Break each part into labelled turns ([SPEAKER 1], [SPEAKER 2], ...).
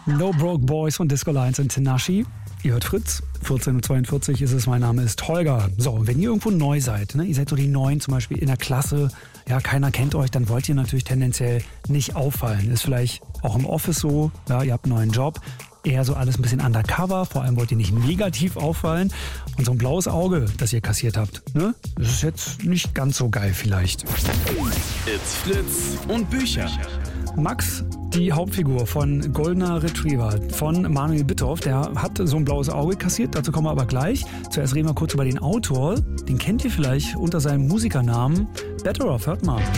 [SPEAKER 1] No Broke Boys von Disco Lions und Tinashe. Ihr hört Fritz, 14.42 Uhr ist es, mein Name ist Holger. So, wenn ihr irgendwo neu seid, ne, ihr seid so die Neuen zum Beispiel in der Klasse, ja, keiner kennt euch, dann wollt ihr natürlich tendenziell nicht auffallen. Ist vielleicht auch im Office so, ja, ihr habt einen neuen Job, eher so alles ein bisschen undercover, vor allem wollt ihr nicht negativ auffallen. Und so ein blaues Auge, das ihr kassiert habt, ne, das ist jetzt nicht ganz so geil vielleicht.
[SPEAKER 2] It's Fritz und Bücher.
[SPEAKER 1] Max, die Hauptfigur von Goldener Retriever von Manuel Bittorf, der hat so ein blaues Auge kassiert, dazu kommen wir aber gleich. Zuerst reden wir kurz über den Autor, den kennt ihr vielleicht unter seinem Musikernamen Better Off, hört mal.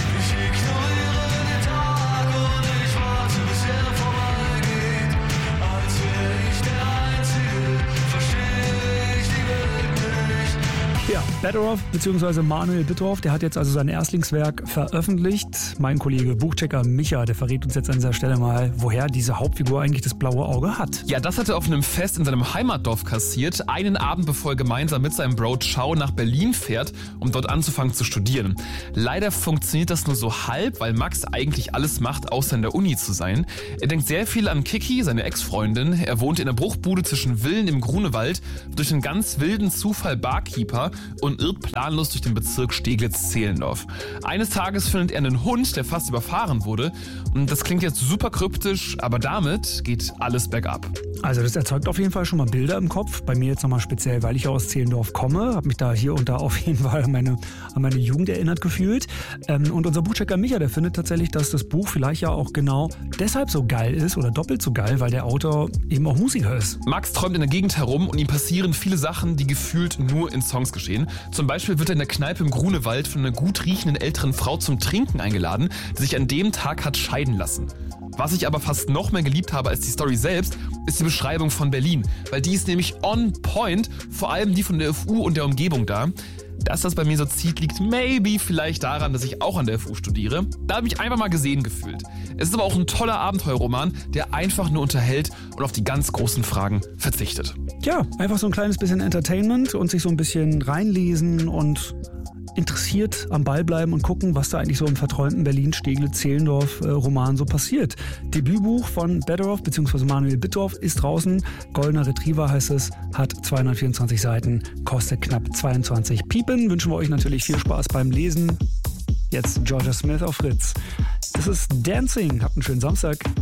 [SPEAKER 1] Ja, Better Off bzw. Manuel Bittorf, der hat jetzt also sein Erstlingswerk veröffentlicht. Mein Kollege Buchchecker Micha, der verrät uns jetzt an dieser Stelle mal, woher diese Hauptfigur eigentlich das blaue Auge hat.
[SPEAKER 3] Ja, das hat er auf einem Fest in seinem Heimatdorf kassiert, einen Abend bevor er gemeinsam mit seinem Bro Ciao nach Berlin fährt, um dort anzufangen zu studieren. Leider funktioniert das nur so halb, weil Max eigentlich alles macht, außer in der Uni zu sein. Er denkt sehr viel an Kiki, seine Ex-Freundin. Er wohnt in der Bruchbude zwischen Villen im Grunewald, durch einen ganz wilden Zufall Barkeeper und irrt planlos durch den Bezirk Steglitz-Zehlendorf. Eines Tages findet er einen Hund, der fast überfahren wurde. Und das klingt jetzt super kryptisch, aber damit geht alles bergab.
[SPEAKER 1] Also das erzeugt auf jeden Fall schon mal Bilder im Kopf. Bei mir jetzt nochmal speziell, weil ich aus Zehlendorf komme, habe mich da hier und da auf jeden Fall an meine Jugend erinnert gefühlt. Und unser Buchchecker Micha, der findet tatsächlich, dass das Buch vielleicht ja auch genau deshalb so geil ist oder doppelt so geil, weil der Autor eben auch Musiker ist.
[SPEAKER 3] Max träumt in der Gegend herum und ihm passieren viele Sachen, die gefühlt nur in Songs geschehen. Zum Beispiel wird er in der Kneipe im Grunewald von einer gut riechenden älteren Frau zum Trinken eingeladen, die sich an dem Tag hat scheiden lassen. Was ich aber fast noch mehr geliebt habe als die Story selbst, ist die Beschreibung von Berlin, weil die ist nämlich on point, vor allem die von der FU und der Umgebung da. Dass das bei mir so zieht, liegt vielleicht daran, dass ich auch an der FU studiere. Da habe ich einfach mal gesehen gefühlt. Es ist aber auch ein toller Abenteuerroman, der einfach nur unterhält und auf die ganz großen Fragen verzichtet.
[SPEAKER 1] Ja, einfach so ein kleines bisschen Entertainment und sich so ein bisschen reinlesen und interessiert am Ball bleiben und gucken, was da eigentlich so im verträumten Berlin-Steglitz-Zehlendorf-Roman so passiert. Debütbuch von Better Off bzw. Manuel Bittorf ist draußen. Goldener Retriever heißt es, hat 224 Seiten, kostet knapp 22 Piepen. Wünschen wir euch natürlich viel Spaß beim Lesen. Jetzt Georgia Smith auf Fritz. Das ist Dancing. Habt einen schönen Samstag.